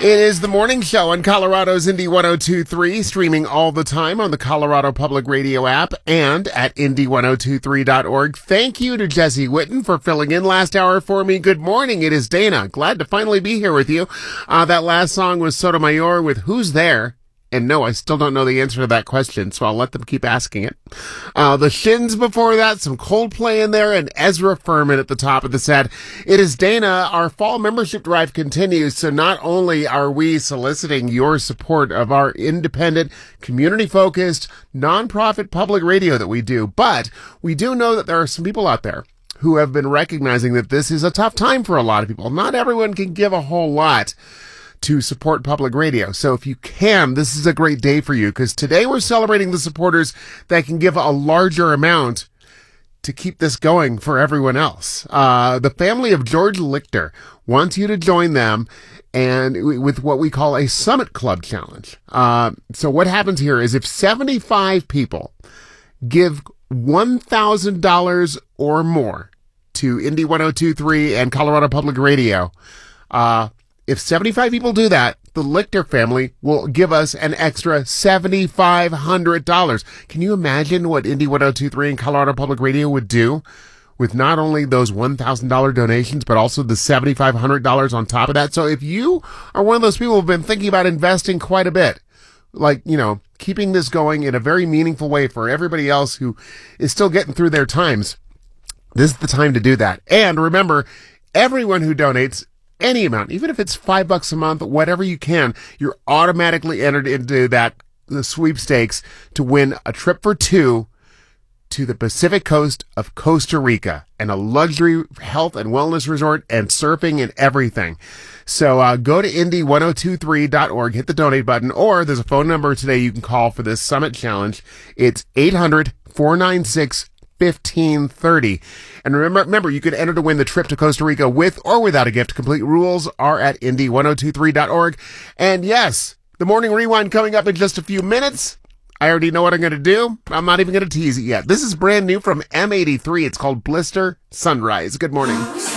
It is the morning show on Colorado's Indy 102.3, streaming all the time on the Colorado Public Radio app and at Indy1023.org. Thank you to Jesse Witten for filling in last hour for me. Good morning. It is Dana. Glad to finally be here with you. That last song was Sotomayor with Who's There? And no, I still don't know the answer to that question, so I'll let them keep asking it. The Shins before that, some Coldplay in there, and Ezra Furman at the top of the set. It is Dana. Our fall membership drive continues, so not only are we soliciting your support of our independent, community-focused, nonprofit public radio that we do, but we do know that there are some people out there who have been recognizing that this is a tough time for a lot of people. Not everyone can give a whole lot to support public radio. So if you can, this is a great day for you, because today we're celebrating the supporters that can give a larger amount to keep this going for everyone else. The family of George Lichter wants you to join them and with what we call a Summit Club Challenge. So what happens here is if 75 people give $1,000 or more to Indy 102.3 and Colorado Public Radio, if 75 people do that, the Lichter family will give us an extra $7,500. Can you imagine what Indy 102.3 and Colorado Public Radio would do with not only those $1,000 donations, but also the $7,500 on top of that? So if you are one of those people who've been thinking about investing quite a bit, like, keeping this going in a very meaningful way for everybody else who is still getting through their times, this is the time to do that. And remember, everyone who donates any amount, even if it's $5 a month, whatever you can, you're automatically entered into the sweepstakes to win a trip for two to the Pacific coast of Costa Rica and a luxury health and wellness resort and surfing and everything. So go to Indy1023.org, hit the donate button, or there's a phone number today you can call for this Summit Challenge. It's 800-496-1530. And remember, you can enter to win the trip to Costa Rica with or without a gift. Complete rules are at Indy1023.org. And yes, the morning rewind coming up in just a few minutes. I already know what I'm going to do. I'm not even going to tease it yet. This is brand new from M83. It's called Blister Sunrise. Good morning.